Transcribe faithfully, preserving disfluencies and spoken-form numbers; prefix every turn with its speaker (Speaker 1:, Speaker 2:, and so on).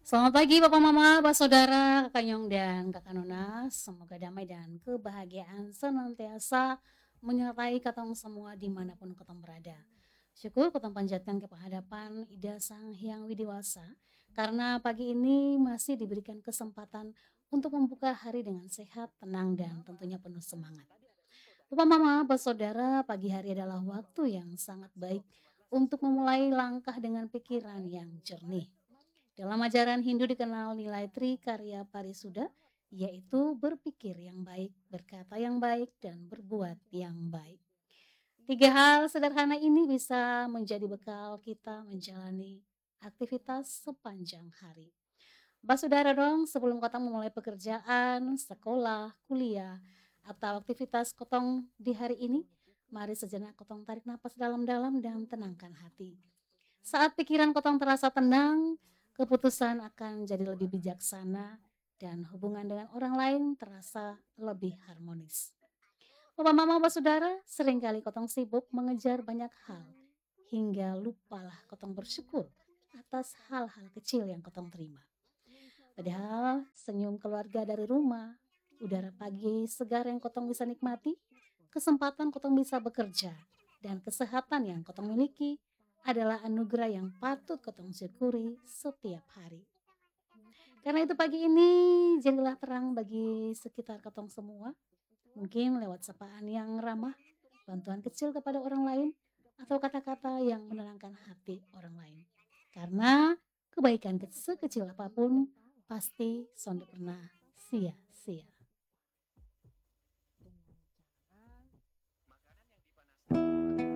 Speaker 1: Selamat pagi Papa Mama, Pak Saudara, Kakak Nyong dan Kakak Nona. Semoga damai dan kebahagiaan senantiasa menyertai katong semua dimanapun katong berada. Syukur katong panjatkan kepada hadapan Ida Sang Hyang Widiwasa karena pagi ini masih diberikan kesempatan untuk membuka hari dengan sehat, tenang dan tentunya penuh semangat. Papa Mama, Pak Saudara, pagi hari adalah waktu yang sangat baik untuk memulai langkah dengan pikiran yang jernih. Dalam ajaran Hindu dikenal nilai Trikarya Parisuda, yaitu berpikir yang baik, berkata yang baik, dan berbuat yang baik. Tiga hal sederhana ini bisa menjadi bekal kita menjalani aktivitas sepanjang hari. Mbak saudara dong, sebelum kotong memulai pekerjaan, sekolah, kuliah, atau aktivitas kotong di hari ini, mari sejenak kotong tarik napas dalam-dalam dan tenangkan hati. Saat pikiran kotong terasa tenang, keputusan akan jadi lebih bijaksana dan hubungan dengan orang lain terasa lebih harmonis. Bapak mama bapak saudara, seringkali kotong sibuk mengejar banyak hal hingga lupalah kotong bersyukur atas hal-hal kecil yang kotong terima. Padahal senyum keluarga dari rumah, udara pagi segar yang kotong bisa nikmati, kesempatan kotong bisa bekerja, dan kesehatan yang kotong miliki adalah anugerah yang patut kotong syukuri setiap hari. Karena itu pagi ini jadilah terang bagi sekitar kotong semua, mungkin lewat sapaan yang ramah, bantuan kecil kepada orang lain, atau kata-kata yang menenangkan hati orang lain. Karena kebaikan sekecil apapun pasti sonde pernah sia-sia.